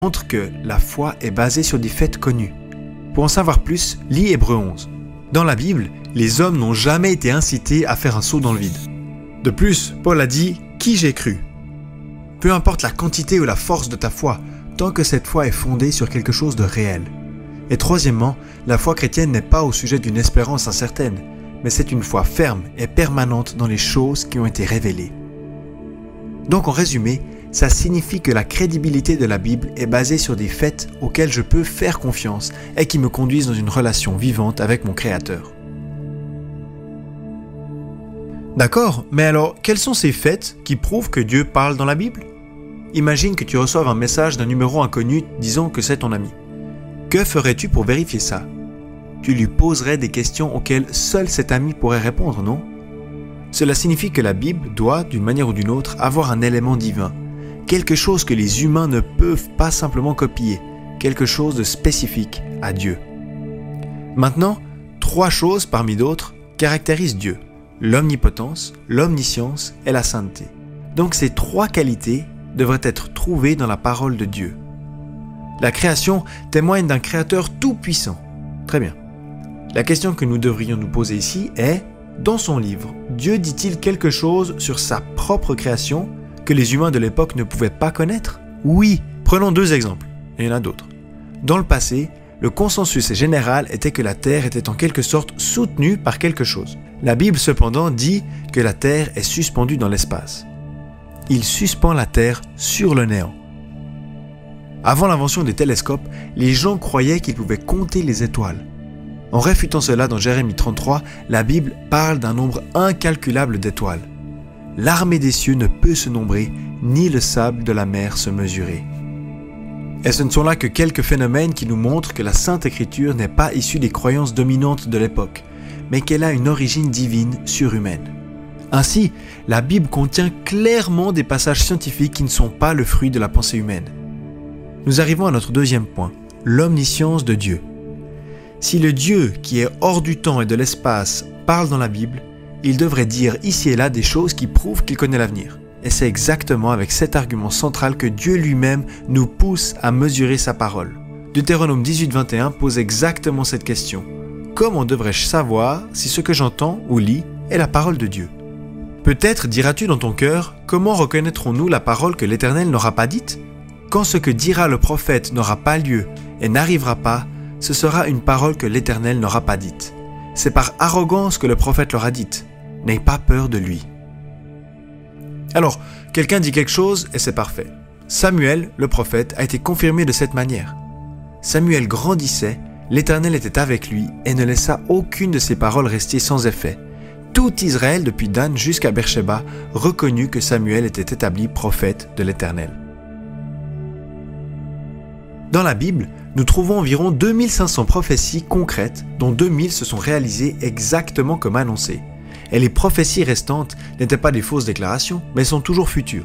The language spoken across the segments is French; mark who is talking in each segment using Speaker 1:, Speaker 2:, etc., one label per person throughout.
Speaker 1: montre que la foi est basée sur des faits connus. Pour en savoir plus, lis Hébreux 11. Dans la Bible, les hommes n'ont jamais été incités à faire un saut dans le vide. De plus, Paul a dit « Qui j'ai cru ?» Peu importe la quantité ou la force de ta foi, tant que cette foi est fondée sur quelque chose de réel. Et troisièmement, la foi chrétienne n'est pas au sujet d'une espérance incertaine, mais c'est une foi ferme et permanente dans les choses qui ont été révélées. Donc en résumé, ça signifie que la crédibilité de la Bible est basée sur des faits auxquels je peux faire confiance et qui me conduisent dans une relation vivante avec mon Créateur. D'accord, mais alors quels sont ces faits qui prouvent que Dieu parle dans la Bible ? Imagine que tu reçoives un message d'un numéro inconnu disant que c'est ton ami. Que ferais-tu pour vérifier ça ? Tu lui poserais des questions auxquelles seul cet ami pourrait répondre, non ? Cela signifie que la Bible doit, d'une manière ou d'une autre, avoir un élément divin, quelque chose que les humains ne peuvent pas simplement copier, quelque chose de spécifique à Dieu. Maintenant, 3 choses parmi d'autres caractérisent Dieu: l'omnipotence, l'omniscience et la sainteté. Donc ces 3 qualités devraient être trouvées dans la parole de Dieu. La création témoigne d'un créateur tout-puissant. Très bien. La question que nous devrions nous poser ici est: dans son livre, Dieu dit-il quelque chose sur sa propre création que les humains de l'époque ne pouvaient pas connaître ? Oui. Prenons 2 exemples, et il y en a d'autres. Dans le passé, le consensus général était que la Terre était en quelque sorte soutenue par quelque chose. La Bible cependant dit que la Terre est suspendue dans l'espace. Il suspend la Terre sur le néant. Avant l'invention des télescopes, les gens croyaient qu'ils pouvaient compter les étoiles. En réfutant cela dans Jérémie 33, la Bible parle d'un nombre incalculable d'étoiles. L'armée des cieux ne peut se nombrer, ni le sable de la mer se mesurer. Et ce ne sont là que quelques phénomènes qui nous montrent que la Sainte Écriture n'est pas issue des croyances dominantes de l'époque, mais qu'elle a une origine divine surhumaine. Ainsi, la Bible contient clairement des passages scientifiques qui ne sont pas le fruit de la pensée humaine. Nous arrivons à notre 2e point, l'omniscience de Dieu. Si le Dieu qui est hors du temps et de l'espace parle dans la Bible, il devrait dire ici et là des choses qui prouvent qu'il connaît l'avenir. Et c'est exactement avec cet argument central que Dieu lui-même nous pousse à mesurer sa parole. Deutéronome 18:21 pose exactement cette question. Comment devrais-je savoir si ce que j'entends ou lis est la parole de Dieu ? Peut-être diras-tu dans ton cœur, comment reconnaîtrons-nous la parole que l'Éternel n'aura pas dite ? Quand ce que dira le prophète n'aura pas lieu et n'arrivera pas, ce sera une parole que l'Éternel n'aura pas dite. C'est par arrogance que le prophète l'aura dite. N'aie pas peur de lui. Alors, quelqu'un dit quelque chose et c'est parfait. Samuel, le prophète, a été confirmé de cette manière. Samuel grandissait, l'Éternel était avec lui et ne laissa aucune de ses paroles rester sans effet. Tout Israël, depuis Dan jusqu'à Beersheba, reconnut que Samuel était établi prophète de l'Éternel. Dans la Bible, nous trouvons environ 2500 prophéties concrètes, dont 2000 se sont réalisées exactement comme annoncé. Et les prophéties restantes n'étaient pas des fausses déclarations, mais sont toujours futures.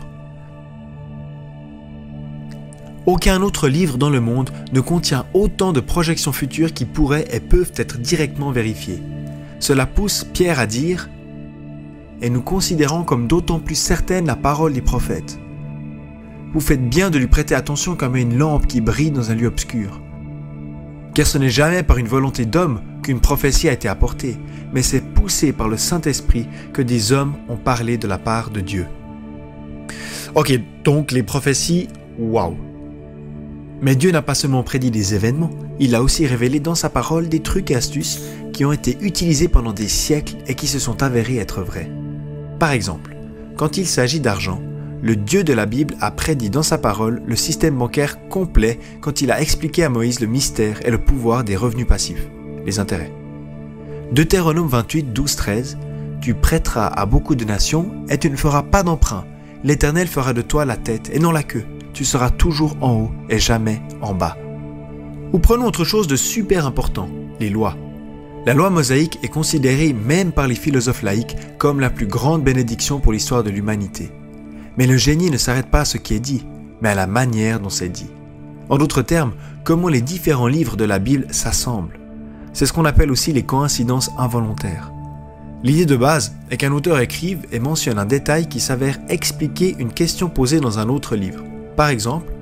Speaker 1: Aucun autre livre dans le monde ne contient autant de projections futures qui pourraient et peuvent être directement vérifiées. Cela pousse Pierre à dire « Et nous considérons comme d'autant plus certaine la parole des prophètes. Vous faites bien de lui prêter attention comme à une lampe qui brille dans un lieu obscur. Car ce n'est jamais par une volonté d'homme qu'une prophétie a été apportée, mais c'est poussé par le Saint-Esprit que des hommes ont parlé de la part de Dieu. » Ok, donc les prophéties, waouh. Mais Dieu n'a pas seulement prédit des événements, il a aussi révélé dans sa parole des trucs et astuces qui ont été utilisés pendant des siècles et qui se sont avérés être vrais. Par exemple, quand il s'agit d'argent, le Dieu de la Bible a prédit dans sa parole le système bancaire complet quand il a expliqué à Moïse le mystère et le pouvoir des revenus passifs, les intérêts. Deutéronome 28, 12, 13, « Tu prêteras à beaucoup de nations et tu ne feras pas d'emprunt. L'Éternel fera de toi la tête et non la queue. Tu seras toujours en haut et jamais en bas. » Ou prenons autre chose de super important, les lois. La loi mosaïque est considérée même par les philosophes laïcs comme la plus grande bénédiction pour l'histoire de l'humanité. Mais le génie ne s'arrête pas à ce qui est dit, mais à la manière dont c'est dit. En d'autres termes, comment les différents livres de la Bible s'assemblent. C'est ce qu'on appelle aussi les coïncidences involontaires. L'idée de base est qu'un auteur écrive et mentionne un détail qui s'avère expliquer une question posée dans un autre livre. Par exemple,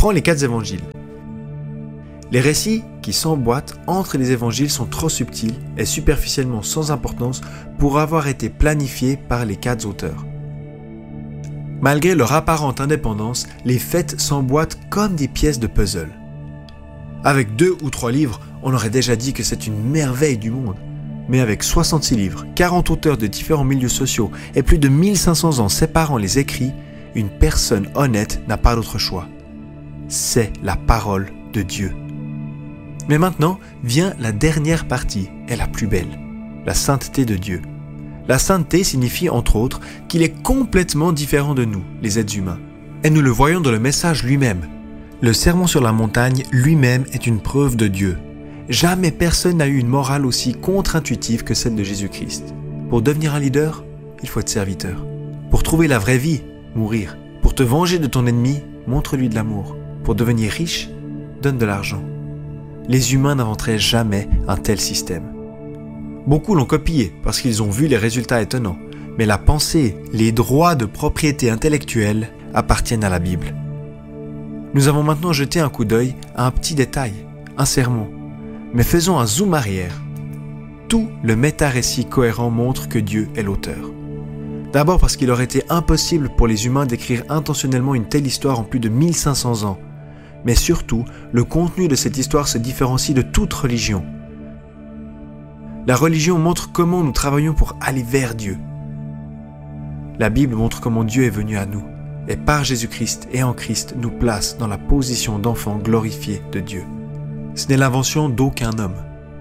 Speaker 1: Prends les 4 évangiles. Les récits qui s'emboîtent entre les évangiles sont trop subtils et superficiellement sans importance pour avoir été planifiés par les 4 auteurs. Malgré leur apparente indépendance, les faits s'emboîtent comme des pièces de puzzle. Avec 2 ou 3 livres, on aurait déjà dit que c'est une merveille du monde. Mais avec 66 livres, 40 auteurs de différents milieux sociaux et plus de 1500 ans séparant les écrits, une personne honnête n'a pas d'autre choix. C'est la parole de Dieu. Mais maintenant vient la dernière partie et la plus belle, la sainteté de Dieu. La sainteté signifie entre autres qu'il est complètement différent de nous, les êtres humains. Et nous le voyons dans le message lui-même. Le sermon sur la montagne lui-même est une preuve de Dieu. Jamais personne n'a eu une morale aussi contre-intuitive que celle de Jésus-Christ. Pour devenir un leader, il faut être serviteur. Pour trouver la vraie vie, mourir. Pour te venger de ton ennemi, montre-lui de l'amour. Pour devenir riche, donne de l'argent. Les humains n'inventeraient jamais un tel système. Beaucoup l'ont copié parce qu'ils ont vu les résultats étonnants, mais la pensée, les droits de propriété intellectuelle appartiennent à la Bible. Nous avons maintenant jeté un coup d'œil à un petit détail, un sermon, mais faisons un zoom arrière. Tout le méta-récit cohérent montre que Dieu est l'auteur. D'abord parce qu'il aurait été impossible pour les humains d'écrire intentionnellement une telle histoire en plus de 1500 ans, mais surtout, le contenu de cette histoire se différencie de toute religion. La religion montre comment nous travaillons pour aller vers Dieu. La Bible montre comment Dieu est venu à nous, et par Jésus-Christ et en Christ nous place dans la position d'enfants glorifiés de Dieu. Ce n'est l'invention d'aucun homme.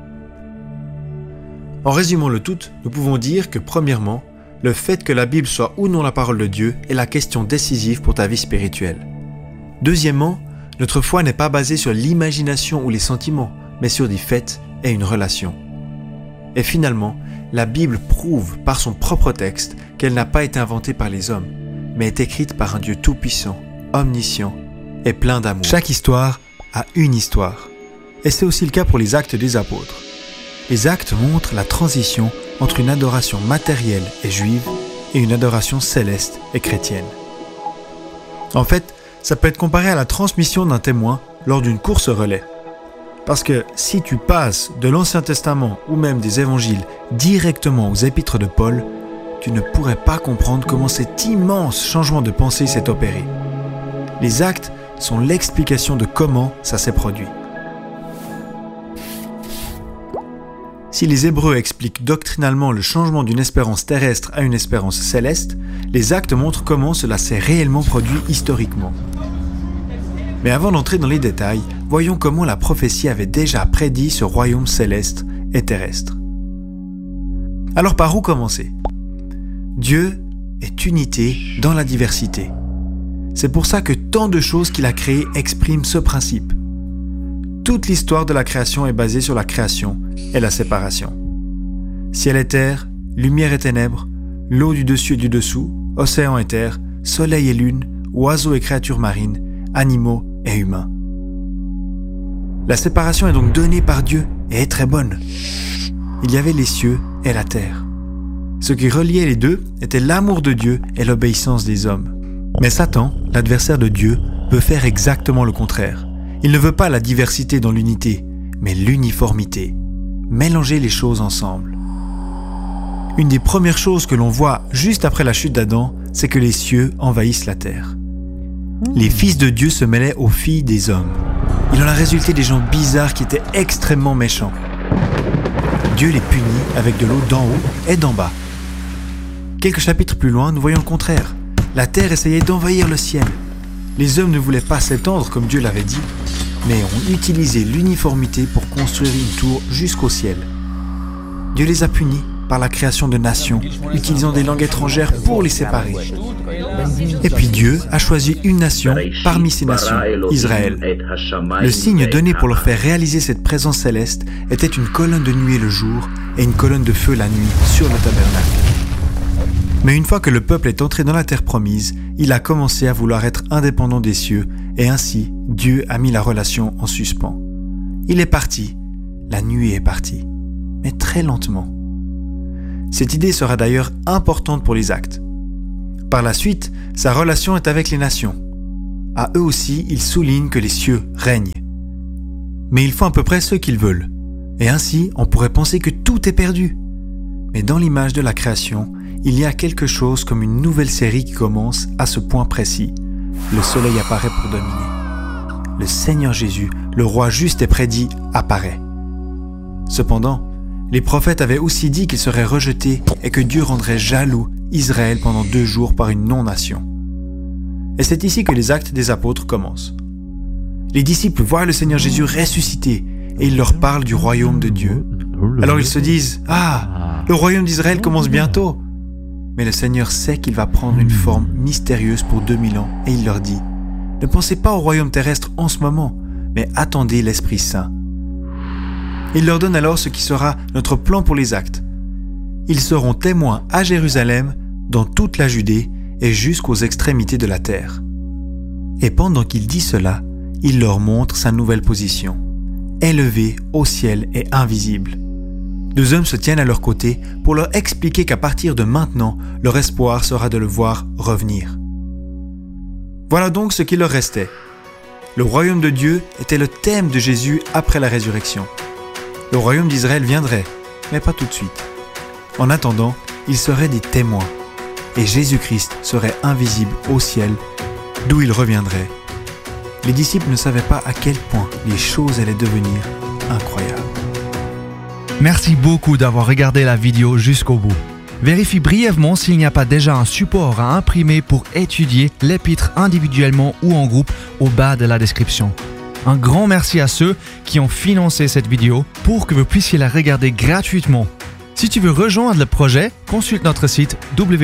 Speaker 1: En résumant le tout, nous pouvons dire que premièrement, le fait que la Bible soit ou non la parole de Dieu est la question décisive pour ta vie spirituelle. Deuxièmement, notre foi n'est pas basée sur l'imagination ou les sentiments, mais sur des faits et une relation. Et finalement, la Bible prouve par son propre texte qu'elle n'a pas été inventée par les hommes, mais est écrite par un Dieu tout-puissant, omniscient et plein d'amour. Chaque histoire a une histoire. Et c'est aussi le cas pour les actes des apôtres. Les actes montrent la transition entre une adoration matérielle et juive et une adoration céleste et chrétienne. En fait, ça peut être comparé à la transmission d'un témoin lors d'une course relais. Parce que si tu passes de l'Ancien Testament ou même des évangiles directement aux épîtres de Paul, tu ne pourrais pas comprendre comment cet immense changement de pensée s'est opéré. Les actes sont l'explication de comment ça s'est produit. Si les Hébreux expliquent doctrinalement le changement d'une espérance terrestre à une espérance céleste, les actes montrent comment cela s'est réellement produit historiquement. Mais avant d'entrer dans les détails, voyons comment la prophétie avait déjà prédit ce royaume céleste et terrestre. Alors par où commencer ? Dieu est unité dans la diversité. C'est pour ça que tant de choses qu'il a créées expriment ce principe. Toute l'histoire de la création est basée sur la création et la séparation. Ciel et terre, lumière et ténèbres, l'eau du dessus et du dessous, océan et terre, soleil et lune, oiseaux et créatures marines, animaux et humains. La séparation est donc donnée par Dieu et est très bonne. Il y avait les cieux et la terre. Ce qui reliait les deux était l'amour de Dieu et l'obéissance des hommes. Mais Satan, l'adversaire de Dieu, veut faire exactement le contraire. Il ne veut pas la diversité dans l'unité, mais l'uniformité. Mélanger les choses ensemble. Une des premières choses que l'on voit juste après la chute d'Adam, c'est que les cieux envahissent la terre. Les fils de Dieu se mêlaient aux filles des hommes. Il en a résulté des gens bizarres qui étaient extrêmement méchants. Dieu les punit avec de l'eau d'en haut et d'en bas. Quelques chapitres plus loin, nous voyons le contraire. La terre essayait d'envahir le ciel. Les hommes ne voulaient pas s'étendre comme Dieu l'avait dit, mais ont utilisé l'uniformité pour construire une tour jusqu'au ciel. Dieu les a punis par la création de nations, utilisant des langues étrangères pour les séparer. Et puis Dieu a choisi une nation parmi ces nations, Israël. Le signe donné pour leur faire réaliser cette présence céleste était une colonne de nuée le jour et une colonne de feu la nuit sur le tabernacle. Mais une fois que le peuple est entré dans la terre promise, il a commencé à vouloir être indépendant des cieux, et ainsi Dieu a mis la relation en suspens. Il est parti, la nuée est partie, mais très lentement. Cette idée sera d'ailleurs importante pour les actes. Par la suite, sa relation est avec les nations. à eux aussi, ils soulignent que les cieux règnent. Mais ils font à peu près ce qu'ils veulent. Et ainsi, on pourrait penser que tout est perdu. Mais dans l'image de la création, il y a quelque chose comme une nouvelle série qui commence à ce point précis. Le soleil apparaît pour dominer. Le Seigneur Jésus, le roi juste et prédit, apparaît. Cependant, les prophètes avaient aussi dit qu'il serait rejeté et que Dieu rendrait jaloux Israël pendant 2 jours par une non-nation. Et c'est ici que les actes des apôtres commencent. Les disciples voient le Seigneur Jésus ressuscité et il leur parle du royaume de Dieu. Alors ils se disent « Ah, le royaume d'Israël commence bientôt !» Mais le Seigneur sait qu'il va prendre une forme mystérieuse pour 2000 ans et il leur dit « Ne pensez pas au royaume terrestre en ce moment, mais attendez l'Esprit Saint. » Il leur donne alors ce qui sera notre plan pour les actes. Ils seront témoins à Jérusalem, dans toute la Judée et jusqu'aux extrémités de la terre. Et pendant qu'il dit cela, il leur montre sa nouvelle position, élevé au ciel et invisible. 2 hommes se tiennent à leur côté pour leur expliquer qu'à partir de maintenant, leur espoir sera de le voir revenir. Voilà donc ce qui leur restait. Le royaume de Dieu était le thème de Jésus après la résurrection. Le royaume d'Israël viendrait, mais pas tout de suite. En attendant, ils seraient des témoins, et Jésus-Christ serait invisible au ciel, d'où il reviendrait. Les disciples ne savaient pas à quel point les choses allaient devenir incroyables.
Speaker 2: Merci beaucoup d'avoir regardé la vidéo jusqu'au bout. Vérifie brièvement s'il n'y a pas déjà un support à imprimer pour étudier l'épître individuellement ou en groupe au bas de la description. Un grand merci à ceux qui ont financé cette vidéo pour que vous puissiez la regarder gratuitement. Si tu veux rejoindre le projet, consulte notre site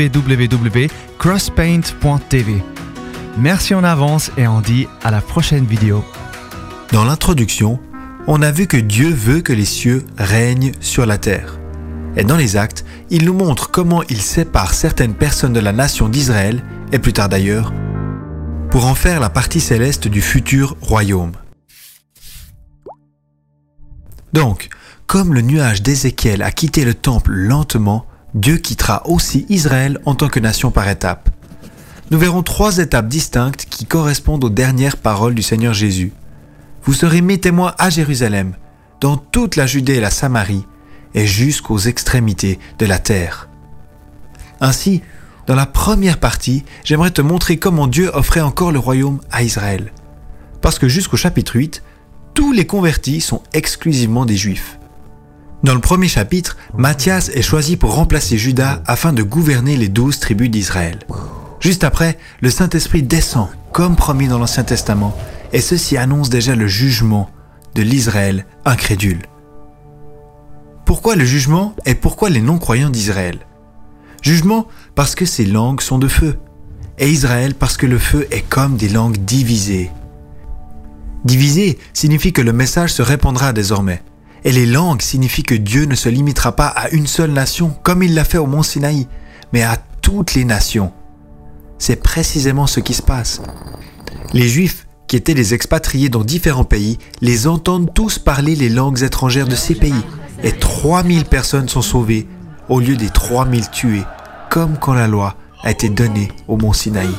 Speaker 2: www.crosspaint.tv. Merci en avance et on dit à la prochaine vidéo.
Speaker 1: Dans l'introduction, on a vu que Dieu veut que les cieux règnent sur la terre. Et dans les actes, il nous montre comment il sépare certaines personnes de la nation d'Israël, et plus tard d'ailleurs, pour en faire la partie céleste du futur royaume. Donc, comme le nuage d'Ézéchiel a quitté le temple lentement, Dieu quittera aussi Israël en tant que nation par étapes. Nous verrons 3 étapes distinctes qui correspondent aux dernières paroles du Seigneur Jésus. Vous serez mes témoins à Jérusalem, dans toute la Judée et la Samarie, et jusqu'aux extrémités de la terre. Ainsi, dans la première partie, j'aimerais te montrer comment Dieu offrait encore le royaume à Israël. Parce que jusqu'au chapitre 8, tous les convertis sont exclusivement des Juifs. Dans le premier chapitre, Matthias est choisi pour remplacer Judas afin de gouverner les 12 tribus d'Israël. Juste après, le Saint-Esprit descend, comme promis dans l'Ancien Testament, et ceci annonce déjà le jugement de l'Israël incrédule. Pourquoi le jugement et pourquoi les non-croyants d'Israël ? Jugement parce que ces langues sont de feu, et Israël parce que le feu est comme des langues divisées. Divisé signifie que le message se répandra désormais. Et les langues signifient que Dieu ne se limitera pas à une seule nation, comme il l'a fait au mont Sinaï, mais à toutes les nations. C'est précisément ce qui se passe. Les Juifs, qui étaient des expatriés dans différents pays, les entendent tous parler les langues étrangères de ces pays. Et 3000 personnes sont sauvées, au lieu des 3000 tués, comme quand la loi a été donnée au mont Sinaï.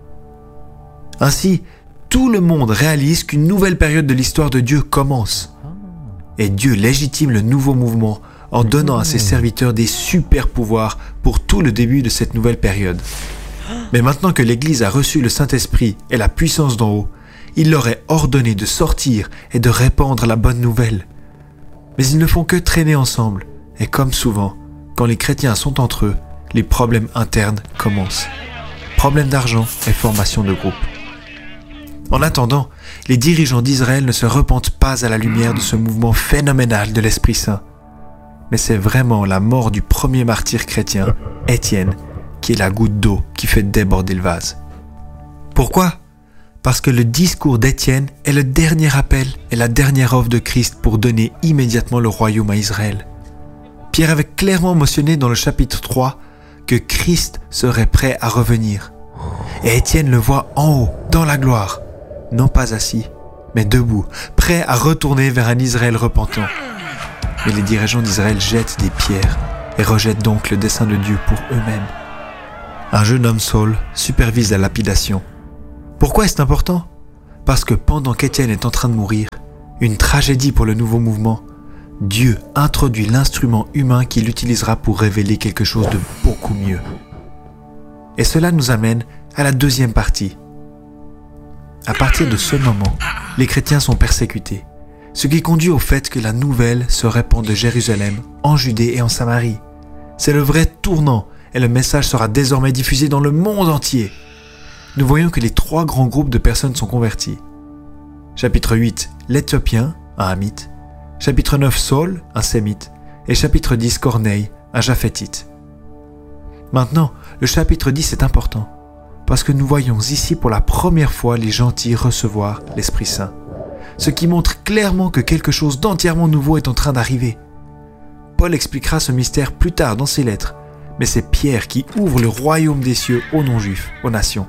Speaker 1: Ainsi, tout le monde réalise qu'une nouvelle période de l'histoire de Dieu commence. Et Dieu légitime le nouveau mouvement en donnant à ses serviteurs des super pouvoirs pour tout le début de cette nouvelle période. Mais maintenant que l'Église a reçu le Saint-Esprit et la puissance d'en haut, il leur est ordonné de sortir et de répandre la bonne nouvelle. Mais ils ne font que traîner ensemble, et comme souvent, quand les chrétiens sont entre eux, les problèmes internes commencent. Problèmes d'argent et formation de groupe. En attendant, les dirigeants d'Israël ne se repentent pas à la lumière de ce mouvement phénoménal de l'Esprit Saint. Mais c'est vraiment la mort du premier martyr chrétien, Étienne, qui est la goutte d'eau qui fait déborder le vase. Pourquoi ? Parce que le discours d'Étienne est le dernier appel et la dernière offre de Christ pour donner immédiatement le royaume à Israël. Pierre avait clairement mentionné dans le chapitre 3 que Christ serait prêt à revenir. Et Étienne le voit en haut, dans la gloire, non pas assis, mais debout, prêt à retourner vers un Israël repentant. Mais les dirigeants d'Israël jettent des pierres et rejettent donc le dessein de Dieu pour eux-mêmes. Un jeune homme Saul supervise la lapidation. Pourquoi est-ce important ? Parce que pendant qu'Étienne est en train de mourir, une tragédie pour le nouveau mouvement, Dieu introduit l'instrument humain qu'il utilisera pour révéler quelque chose de beaucoup mieux. Et cela nous amène à la deuxième partie. À partir de ce moment, les chrétiens sont persécutés, ce qui conduit au fait que la nouvelle se répand de Jérusalem, en Judée et en Samarie. C'est le vrai tournant et le message sera désormais diffusé dans le monde entier. Nous voyons que les 3 grands groupes de personnes sont convertis. Chapitre 8, l'Éthiopien, un Hamite. Chapitre 9, Saul, un Sémite. Et chapitre 10, Corneille, un Japhétite. Maintenant, le chapitre 10 est important, parce que nous voyons ici pour la première fois les gentils recevoir l'Esprit Saint, ce qui montre clairement que quelque chose d'entièrement nouveau est en train d'arriver. Paul expliquera ce mystère plus tard dans ses lettres, mais c'est Pierre qui ouvre le royaume des cieux aux non-juifs, aux nations.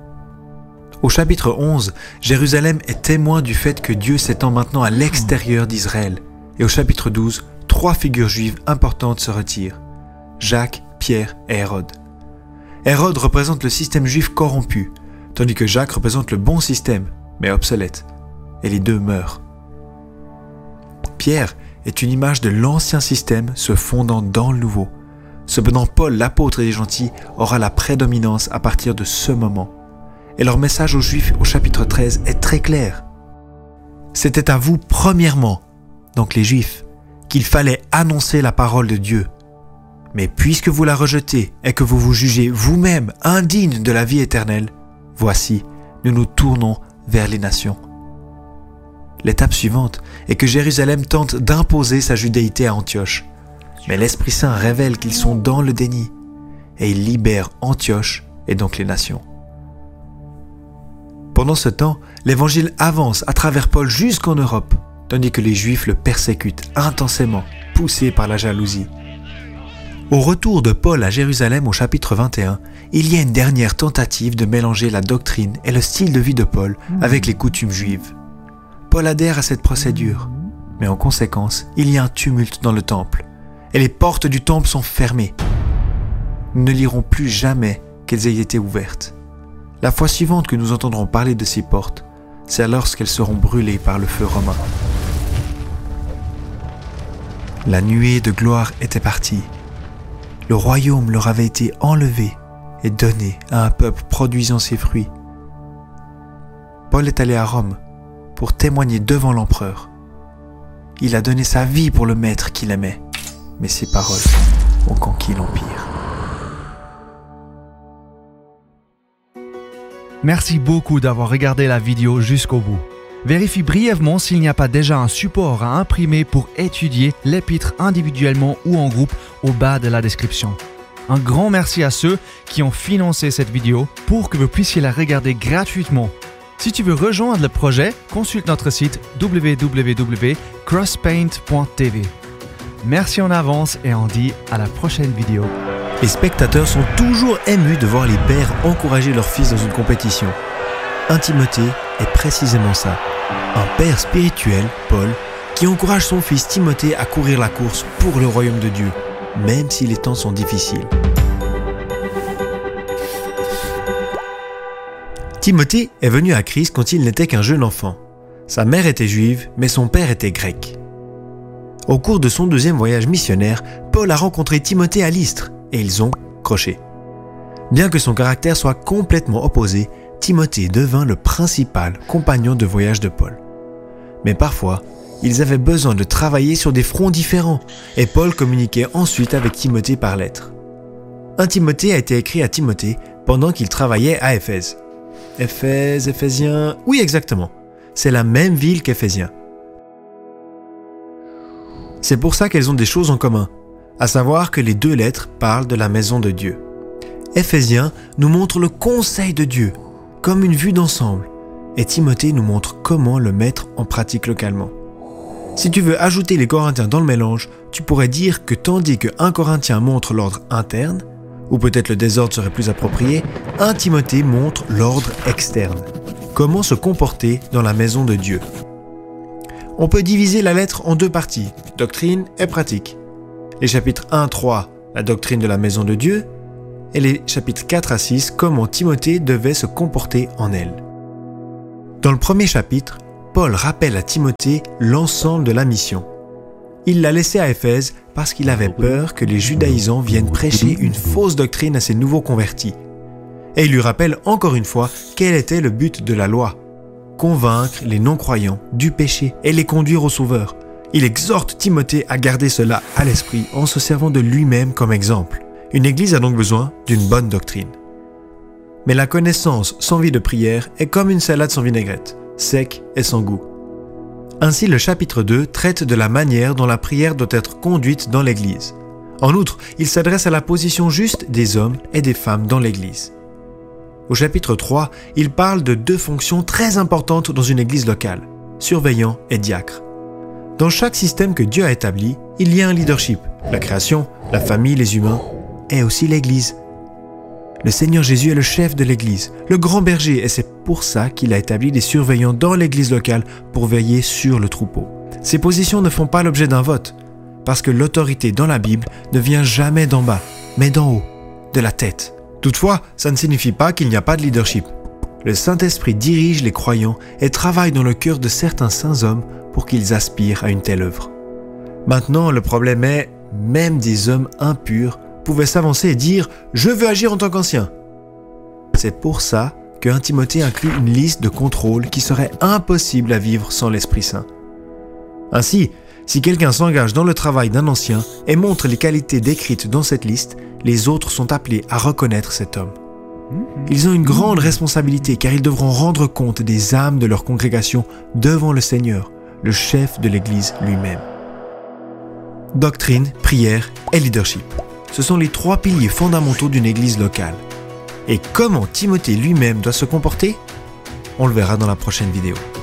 Speaker 1: Au chapitre 11, Jérusalem est témoin du fait que Dieu s'étend maintenant à l'extérieur d'Israël. Et au chapitre 12, 3 figures juives importantes se retirent. Jacques, Pierre et Hérode. Hérode représente le système juif corrompu, tandis que Jacques représente le bon système, mais obsolète. Et les deux meurent. Pierre est une image de l'ancien système se fondant dans le nouveau. Cependant, Paul, l'apôtre des gentils, aura la prédominance à partir de ce moment. Et leur message aux Juifs au chapitre 13 est très clair. C'était à vous premièrement, donc les Juifs, qu'il fallait annoncer la parole de Dieu. Mais puisque vous la rejetez et que vous vous jugez vous-même indigne de la vie éternelle, voici, nous nous tournons vers les nations. L'étape suivante est que Jérusalem tente d'imposer sa judéité à Antioche. Mais l'Esprit Saint révèle qu'ils sont dans le déni et il libère Antioche et donc les nations. Pendant ce temps, l'évangile avance à travers Paul jusqu'en Europe, tandis que les Juifs le persécutent intensément, poussés par la jalousie. Au retour de Paul à Jérusalem au chapitre 21, il y a une dernière tentative de mélanger la doctrine et le style de vie de Paul avec les coutumes juives. Paul adhère à cette procédure, mais en conséquence, il y a un tumulte dans le temple, et les portes du temple sont fermées. Nous ne lirons plus jamais qu'elles aient été ouvertes. La fois suivante que nous entendrons parler de ces portes, c'est lorsqu'elles seront brûlées par le feu romain. La nuée de gloire était partie. Le royaume leur avait été enlevé et donné à un peuple produisant ses fruits. Paul est allé à Rome pour témoigner devant l'empereur. Il a donné sa vie pour le maître qu'il aimait, mais ses paroles ont conquis l'empire.
Speaker 2: Merci beaucoup d'avoir regardé la vidéo jusqu'au bout. Vérifie brièvement s'il n'y a pas déjà un support à imprimer pour étudier l'épître individuellement ou en groupe au bas de la description. Un grand merci à ceux qui ont financé cette vidéo pour que vous puissiez la regarder gratuitement. Si tu veux rejoindre le projet, consulte notre site www.crosspaint.tv. Merci en avance et on dit à la prochaine vidéo.
Speaker 1: Les spectateurs sont toujours émus de voir les pères encourager leurs fils dans une compétition. 1 Timothée est précisément ça. Un père spirituel, Paul, qui encourage son fils Timothée à courir la course pour le royaume de Dieu, même si les temps sont difficiles. Timothée est venu à Christ quand il n'était qu'un jeune enfant. Sa mère était juive, mais son père était grec. Au cours de son 2e voyage missionnaire, Paul a rencontré Timothée à Lystre et ils ont croché. Bien que son caractère soit complètement opposé, Timothée devint le principal compagnon de voyage de Paul. Mais parfois, ils avaient besoin de travailler sur des fronts différents et Paul communiquait ensuite avec Timothée par lettre. 1 Timothée a été écrit à Timothée pendant qu'il travaillait à Éphèse. Éphésiens... Oui, exactement. C'est la même ville qu'Éphésiens. C'est pour ça qu'elles ont des choses en commun, à savoir que les 2 lettres parlent de la maison de Dieu. Éphésiens nous montre le conseil de Dieu, comme une vue d'ensemble, et Timothée nous montre comment le mettre en pratique localement. Si tu veux ajouter les Corinthiens dans le mélange, tu pourrais dire que tandis que 1 Corinthien montre l'ordre interne, ou peut-être le désordre serait plus approprié, 1 Timothée montre l'ordre externe, comment se comporter dans la maison de Dieu. On peut diviser la lettre en 2 parties, doctrine et pratique. Les chapitres 1-3, la doctrine de la maison de Dieu, et les chapitres 4 à 6, comment Timothée devait se comporter en elle. Dans le premier chapitre, Paul rappelle à Timothée l'ensemble de la mission. Il l'a laissé à Éphèse parce qu'il avait peur que les judaïsants viennent prêcher une fausse doctrine à ses nouveaux convertis. Et il lui rappelle encore une fois quel était le but de la loi: convaincre les non-croyants du péché et les conduire au Sauveur. Il exhorte Timothée à garder cela à l'esprit en se servant de lui-même comme exemple. Une église a donc besoin d'une bonne doctrine. Mais la connaissance sans vie de prière est comme une salade sans vinaigrette, sec et sans goût. Ainsi, le chapitre 2 traite de la manière dont la prière doit être conduite dans l'Église. En outre, il s'adresse à la position juste des hommes et des femmes dans l'Église. Au chapitre 3, il parle de 2 fonctions très importantes dans une Église locale, surveillant et diacre. Dans chaque système que Dieu a établi, il y a un leadership, la création, la famille, les humains, et aussi l'Église. Le Seigneur Jésus est le chef de l'Église, le grand berger, et c'est pour ça qu'il a établi des surveillants dans l'Église locale pour veiller sur le troupeau. Ces positions ne font pas l'objet d'un vote, parce que l'autorité dans la Bible ne vient jamais d'en bas, mais d'en haut, de la tête. Toutefois, ça ne signifie pas qu'il n'y a pas de leadership. Le Saint-Esprit dirige les croyants et travaille dans le cœur de certains saints hommes pour qu'ils aspirent à une telle œuvre. Maintenant, le problème est, même des hommes impurs pouvaient s'avancer et dire « Je veux agir en tant qu'ancien ». C'est pour ça que 1 Timothée inclut une liste de contrôles qui serait impossible à vivre sans l'Esprit Saint. Ainsi, si quelqu'un s'engage dans le travail d'un ancien et montre les qualités décrites dans cette liste, les autres sont appelés à reconnaître cet homme. Ils ont une grande responsabilité car ils devront rendre compte des âmes de leur congrégation devant le Seigneur, le chef de l'Église lui-même. Doctrine, prière et leadership. Ce sont les 3 piliers fondamentaux d'une Église locale. Et comment Timothée lui-même doit se comporter ? On le verra dans la prochaine vidéo.